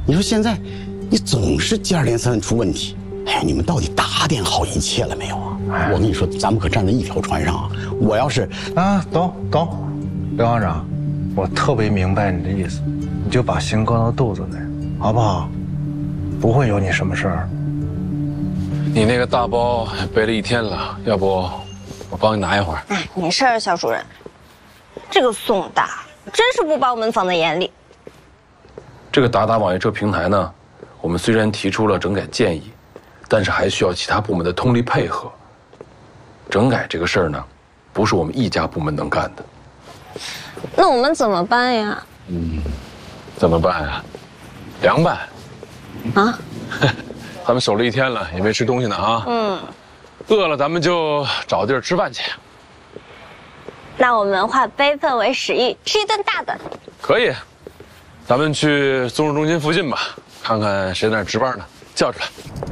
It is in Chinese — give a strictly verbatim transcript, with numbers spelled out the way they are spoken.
你说现在，你总是接二连三的出问题，哎呀，你们到底打点好一切了没有啊？哎、我跟你说，咱们可站在一条船上啊！我要是啊，懂懂，刘行长，我特别明白你的意思，你就把心搁到肚子里，好不好？不会有你什么事儿。 你那个大包背了一天了，要不我帮你拿一会儿？ 哎，没事儿，肖主任。这个宋大真是不把我们放在眼里。 这个达达网约车平台呢，我们虽然提出了整改建议，但是还需要其他部门的通力配合。整改这个事儿呢，不是我们一家部门能干的。 那我们怎么办呀？ 嗯，怎么办呀？凉拌。 啊？ 咱们守了一天了，也没吃东西呢啊。嗯。饿了咱们就找地儿吃饭去。 那我们化悲愤为食欲，吃一顿大的。 可以。咱们去综合中心附近吧，看看谁在那儿值班呢，叫出来。